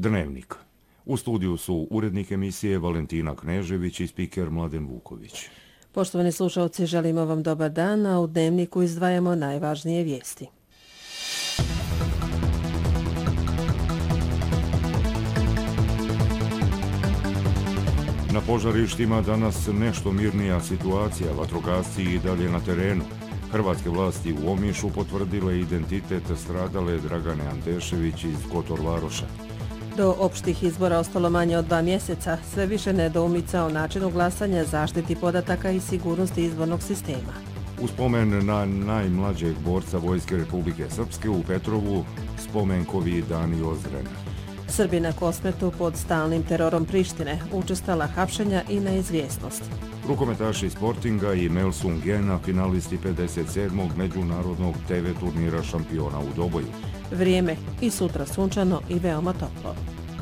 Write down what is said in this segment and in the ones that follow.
Dnevnik. U studiju su urednik emisije Valentina Knežević i spiker Mladen Vuković. Poštovani slušalci, želimo vam dobar dan, a u Dnevniku izdvajamo najvažnije vijesti. Na požarištima danas nešto mirnija situacija, vatrogasci i dalje na terenu. Hrvatske vlasti u Omišu potvrdile identitet stradale Dragane Antešević iz Kotor Varoša. Do opštih izbora ostalo manje od 2 mjeseca, sve više nedoumica o načinu glasanja, zaštiti podataka i sigurnosti izbornog sistema. U spomen na najmlađeg borca Vojske Republike Srpske u Petrovu, spomenkovi dani Ozrena. Srbi na Kosmetu pod stalnim terorom Prištine, učestala hapšenja i neizvjesnost. Rukometaši Sportinga i Melsungena, finalisti 57. međunarodnog TV turnira šampiona u Doboju. Vrijeme i sutra sunčano i veoma toplo.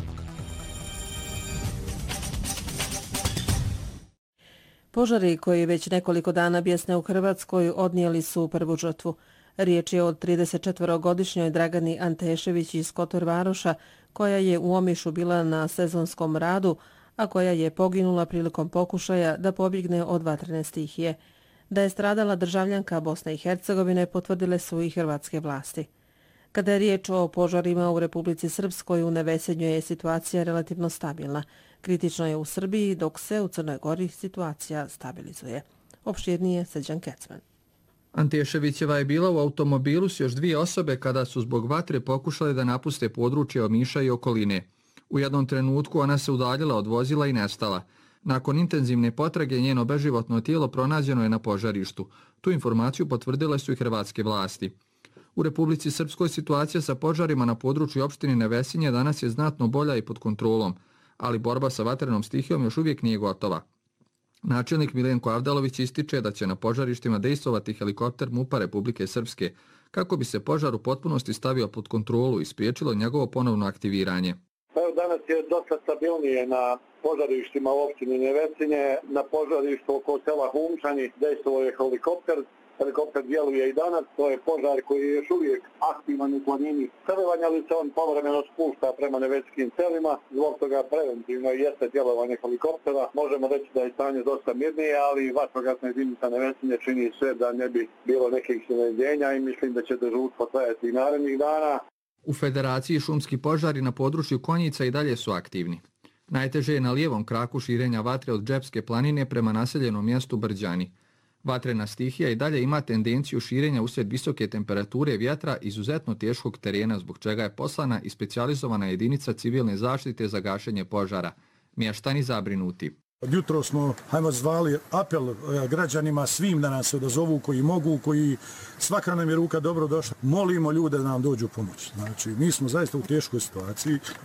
Požari koji već nekoliko dana bjesne u Hrvatskoj odnijeli su prvu žrtvu. Riječ je o 34-godišnjoj Dragani Antešević iz Kotor Varoša, koja je u Omišu bila na sezonskom radu, a koja je poginula prilikom pokušaja da pobjegne od vatrene stihije. Da je stradala državljanka Bosne i Hercegovine potvrdile su i hrvatske vlasti. Kada je riječ o požarima u Republici Srpskoj, u Nevesenju je situacija relativno stabilna. Kritično je u Srbiji, dok se u Crnoj Gori situacija stabilizuje. Opširnije Srđan Kecman. Anteševićeva je bila u automobilu s još 2 osobe kada su zbog vatre pokušale da napuste područje Omiša i okoline. U jednom trenutku ona se udaljila od vozila i nestala. Nakon intenzivne potrage njeno beživotno tijelo pronađeno je na požarištu. Tu informaciju potvrdile su i hrvatske vlasti. U Republici Srpskoj situacija sa požarima na području opštine Nevesinje danas je znatno bolja i pod kontrolom, ali borba sa vatrenom stihijom još uvijek nije gotova. Načelnik Milenko Avdalović ističe da će na požarištima dejstvovati helikopter MUP-a Republike Srpske kako bi se požar u potpunosti stavio pod kontrolu i spriječilo njegovo ponovno aktiviranje. Danas je dosta stabilnije na požarištima u opštini Nevesinje. Na požarištu oko sela Humčani dejstvovao je helikopter. Helikopter djeluje i danas, to je požar koji je još uvijek aktivan u planini Crvanja, ali se on povremeno spušta prema neveskim selima, zbog toga preventivno jeste djelovanje helikoptera. Možemo reći da je stanje dosta mirnije, ali vatrogasna jedinica Nevesinje čini sve da ne bi bilo nekih iznenađenja i mislim da će dežurstvo trajati i narednih dana. U Federaciji šumski požari na području Konjica i dalje su aktivni. Najteže je na lijevom kraku širenja vatre od Džepske planine prema naseljenom mjestu Brđani. Vatrena stihija i dalje ima tendenciju širenja uslijed visoke temperature vjetra izuzetno teškog terena, zbog čega je poslana i specijalizovana jedinica civilne zaštite za gašenje požara. Mještani zabrinuti. Jutro smo, zvali apel građanima svim da nas se odazovu koji mogu, koji svaka nam je ruka dobro došla. Molimo ljude da nam dođu pomoć. Znači, mi smo zaista u teškoj situaciji.